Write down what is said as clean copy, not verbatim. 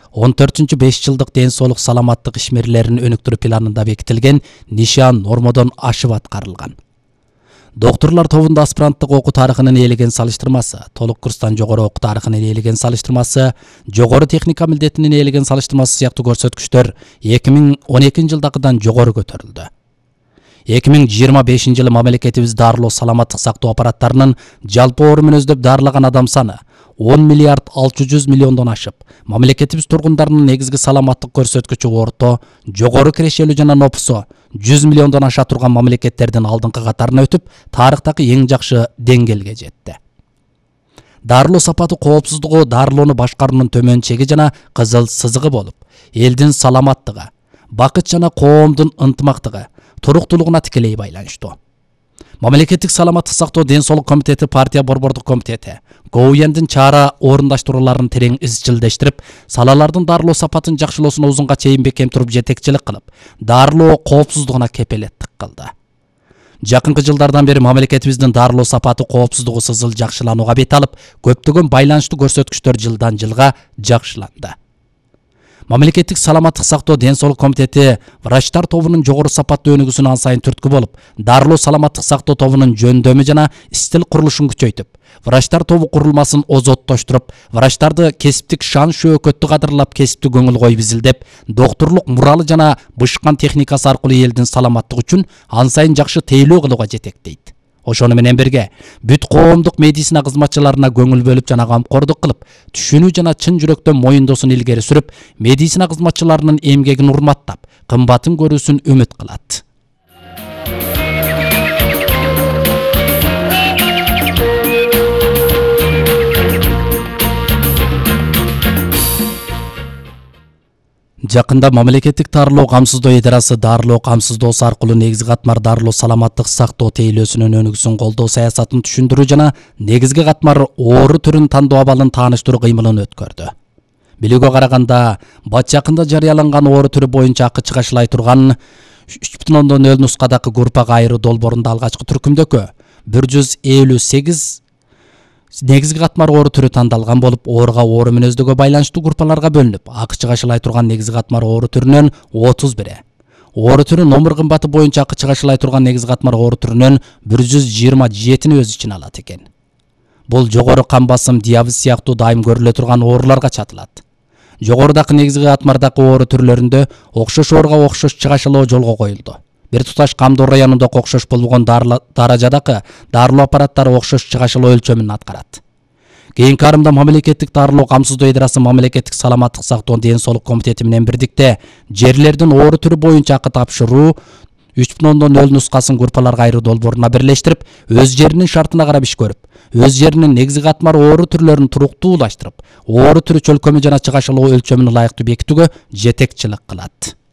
14-5 жылдық денсаулық саламаттық ишмерлерин өнүктүрүү планында бекитилген нишан нормодон ашып аткарылган. Доктурлар тобунда аспиранттык окуу тарыхынын ээлеген салыштырмасы, толук курстан жогору окуу тарыхынын ээлеген салыштырмасы, жогору техника милдетинин ээлеген салыштырмасы сыяктуу көрсөткүчтөр 2012 жылдагыдан жогору көтөрүлдү. 2025 жылы мамлекетибиз дарылоо саламаттык сактоо аппараттарынын жалпы орун өздөп дарылаган адам саны 10 миллиард 600 миллиондон ашып, мамлекетибиз тургундарынын негизги саламаттык көрсөткүчү орто, жогору кирешелүү жана нопусу 100 миллиондон аша турган мамлекеттердин алдыңкы катарына өтүп, тарыхтагы эң жакшы деңгээлге жетти. Дарылоо сапаты коопсуздугу дарылоону башкаруунун төмөн чеги жана кызыл сызыгы болуп, элдин саламаттыгы, бакыт жана коомдун ынтымактыгы, туруктуулугуна тикелей байланыштуу. Мамлекеттик саламаттык сактоо денсаулык комитети, партия борбордук комитети КОУЯндын чара орундаштырууларын терең изчилдештирип, салалардын дарылоо сапатын жакшылоосуна узунга чейин бекем туруп жетекчилик кылып, дарылоо коопсуздугуна кепелеттик кылды. Жакынкы жылдардан бери мамлекетибиздин дарылоо сапаты коопсуздугу сызыл жакшыланууга бет алып, көптөгөн байланыштуу көрсөткүчтөр жылдан жылга жакшыланды. Мамлекеттик саламаттык сактоо денсаулык комитети врачтар тобунун жогору сапаттуу өнүгүүсүнө ан сайын түрткү болуп, дарылоо саламаттык сактоо тобунун жөндөмү жана стил курулушун күчөйтүп, врачтар тобу курулмасын озоттоштуруп, врачтарды кесиптик шан шөөкөттү кадырлап, кесиптик көңүл коюп изилдеп, доктурлук муралы жана бышкан техникасы аркылуу элдин саламаттыгы үчүн ан сайын жакшы тейлөө кылууга жетектейт. Ошону менен бирге бүт коомдук медицина кызматчыларына көңүл бөлүп жана камкордук кылып, түшүнүү жана чын жүрөктөн моюндоосун илгери сүрүп, медицина кызматчыларынын эмгегин урматтап, кымбатын көрүүсүн үмүт кылат. Жакында мамлекеттик дарылоо камсыздоо идарасы дарылоо камсыздоосу аркылуу негизги катмар дарылоо саламаттык сактоо тейлөөсүнүн өнүгүүсүн колдоо саясатын түшүндүрүү жана негизги катмар оору түрүн тандоо абалын тааныштыруу кыймылын өткөрдү. Билүүгө караганда, бат жакында жарыяланган оору түрү боюнча акы чыгашылай турган 3.0 нускадагы группага айыруу долбоорунда алгачкы түркүмдөккө 158 негизги катмар оору түрү тандалган болуп, ооруга оору мүнөздөгө байланыштуу группаларга бөлүнүп, акы чыгашылай турган негизги катмар оору түрүнөн 31, оору түрү номер кымбаты боюнча акы чыгашылай турган негизги катмар оору түрүнөн 127-ни өз ичине алат экен. Бул жогору кан басым, диабет сыяктуу дайым көрүлө турган ооруларга чатылат. Жогорудагы негизги катмардагы оору түрлөрүндө окшош ооруга окшош чыгашылоо жолго коюлду. Бир туташ камдоо районунда окшош болгон даражадагы дарылоо аппараттары окшош чыгашылоо өлчөмүн аткарат. Кийинки арымда мамлекеттик дарылоо камсыздоо идарасы мамлекеттик саламаттык сактоо денсаулык комитети менен бирдикте жерлердин оору түрү боюнча акы тапшыруу 3.0 нускасын группаларга айыруу долбооруна бирлештирип, өз жеринин шартына карап иш көрүп, өз жеринин негизги катмар оору түрлөрүн туруктуулаштырып, оору түрү чөлкөмү жана чыгашылоо өлчөмүн ылайыктуу бекитүүгө жетекчилик кылат.